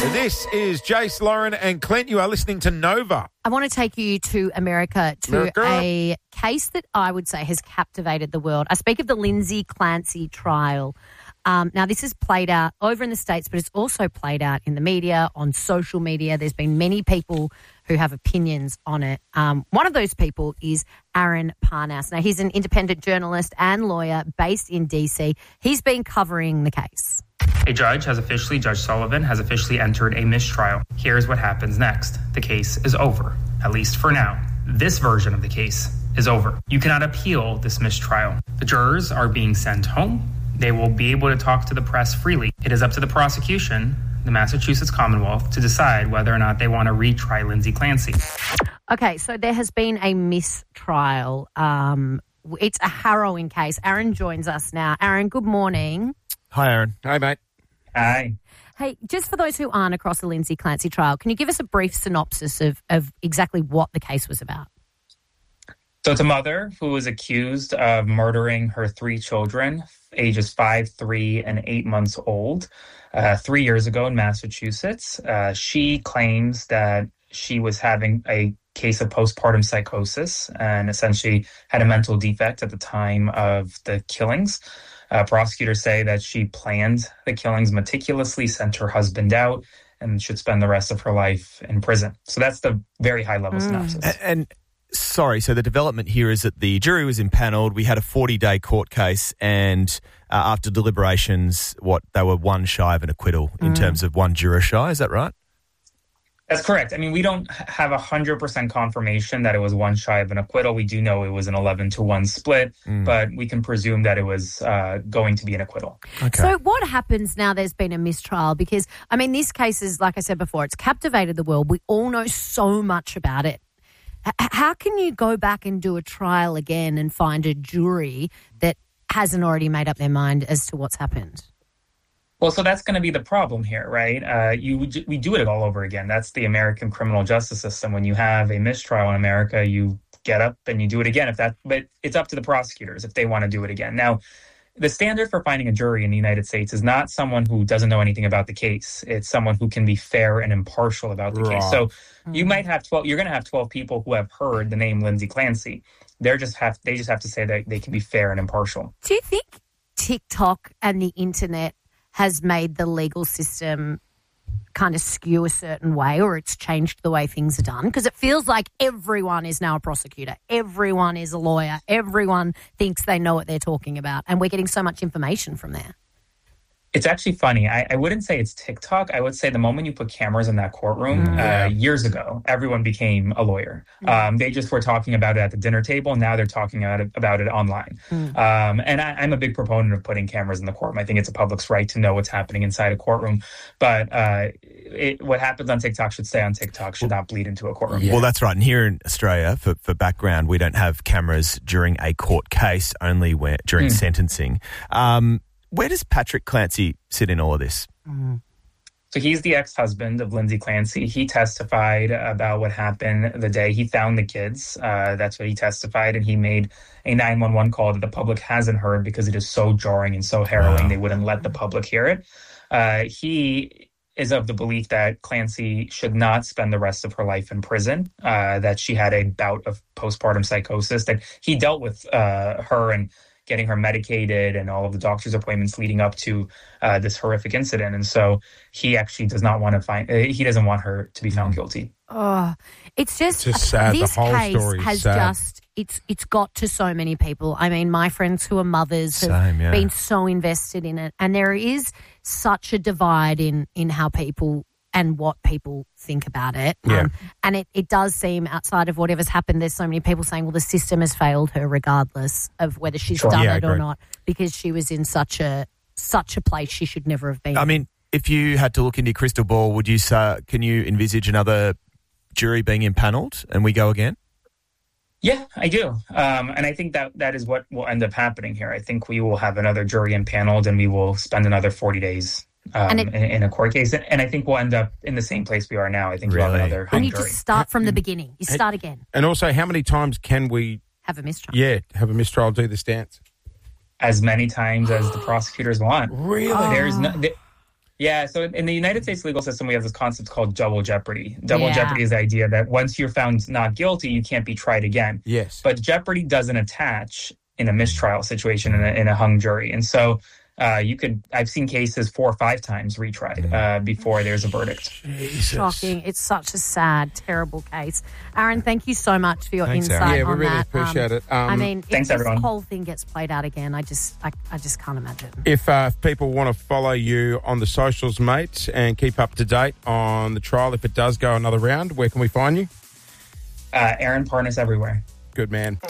This is Jace, Lauren and Clint. You are listening to Nova. I want to take you to America a case that I would say has captivated the world. I speak of the Lindsay Clancy trial. Now, this is played out over in the States, but it's also played out in the media, on social media. There's been many people who have opinions on it. One of those people is Aaron Parnas. Now, he's an independent journalist and lawyer based in D.C. He's been covering the case. Judge Sullivan has officially entered a mistrial. Here's what happens next. The case is over, at least for now. This version of the case is over. You cannot appeal this mistrial. The jurors are being sent home. They will be able to talk to the press freely. It is up to the prosecution, the Massachusetts Commonwealth, to decide whether or not they want to retry Lindsay Clancy. Okay, so there has been a mistrial. It's a harrowing case. Aaron joins us now. Aaron, good morning. Hi, Aaron. Hey, mate. Hi. Hey, just for those who aren't across the Lindsay Clancy trial, can you give us a brief synopsis of exactly what the case was about? So it's a mother who was accused of murdering her 3 children, ages 5, 3, and 8 months old, 3 years ago in Massachusetts. She claims that she was having a case of postpartum psychosis and essentially had a mental defect at the time of the killings. Prosecutors say that she planned the killings meticulously, sent her husband out, and should spend the rest of her life in prison. So that's the very high-level synopsis. Sorry, so the development here is that the jury was impanelled. We had a 40-day court case, and after deliberations, they were one shy of an acquittal in terms of one juror shy. Is that right? That's correct. I mean, we don't have 100% confirmation that it was one shy of an acquittal. We do know it was an 11-1 split, but we can presume that it was going to be an acquittal. Okay. So what happens now there's been a mistrial? Because, I mean, this case is, like I said before, it's captivated the world. We all know so much about it. How can you go back and do a trial again and find a jury that hasn't already made up their mind as to what's happened? Well, so that's going to be the problem here, right? We do it all over again. That's the American criminal justice system. When you have a mistrial in America, you get up and you do it again. But it's up to the prosecutors if they want to do it again. Now, the standard for finding a jury in the United States is not someone who doesn't know anything about the case. It's someone who can be fair and impartial about the case. So you might have 12. You're going to have 12 people who have heard the name Lindsay Clancy. They just have to say that they can be fair and impartial. Do you think TikTok and the internet has made the legal system kind of skew a certain way, or it's changed the way things are done? Because it feels like everyone is now a prosecutor. Everyone is a lawyer. Everyone thinks they know what they're talking about. And we're getting so much information from there. It's actually funny. I wouldn't say it's TikTok. I would say the moment you put cameras in that courtroom, years ago, everyone became a lawyer. They just were talking about it at the dinner table. Now they're talking about it online. And I'm a big proponent of putting cameras in the courtroom. I think it's a public's right to know what's happening inside a courtroom. But what happens on TikTok should stay on TikTok, should not bleed into a courtroom. Well, that's right. And here in Australia, for background, we don't have cameras during a court case, only during sentencing. Where does Patrick Clancy sit in all of this? So he's the ex-husband of Lindsay Clancy. He testified about what happened the day he found the kids. That's what he testified. And he made a 911 call that the public hasn't heard because it is so jarring and so harrowing. They wouldn't let the public hear it. He is of the belief that Clancy should not spend the rest of her life in prison, that she had a bout of postpartum psychosis, that he dealt with her and getting her medicated and all of the doctor's appointments leading up to this horrific incident. And so he actually does not want to he doesn't want her to be found guilty. Oh, it's just sad. This the whole case story is has sad. it's got to so many people. I mean, my friends who are mothers have been so invested in it. And there is such a divide in how people and what people think about it. And it does seem, outside of whatever's happened, there's so many people saying, well, the system has failed her regardless of whether she's done it or not, because she was in such a place she should never have been. I mean, if you had to look into your crystal ball, would you say, can you envisage another jury being impanelled and we go again? Yeah, I do. And I think that is what will end up happening here. I think we will have another jury impaneled and we will spend another 40 days in a court case. And I think we'll end up in the same place we are now. I think we'll have another hung and you jury. just start from the beginning. You start again. And also, how many times can we have a mistrial? Yeah, have a mistrial, do the stance. As many times as the prosecutors want. Really? There's no... Yeah, so in the United States legal system, we have this concept called double jeopardy. Double Yeah. jeopardy is the idea that once you're found not guilty, you can't be tried again. Yes. But jeopardy doesn't attach in a mistrial situation in a hung jury. And so I've seen cases 4 or 5 times retried before there's a verdict. Shocking. It's such a sad, terrible case. Aaron, thank you so much for your Thanks, insight Aaron. Yeah, we on really that. appreciate it. I mean, Thanks, if everyone. this whole thing gets played out again, I just can't imagine. If people want to follow you on the socials, mate, and keep up to date on the trial, if it does go another round, where can we find you? Aaron Parnas everywhere. Good man.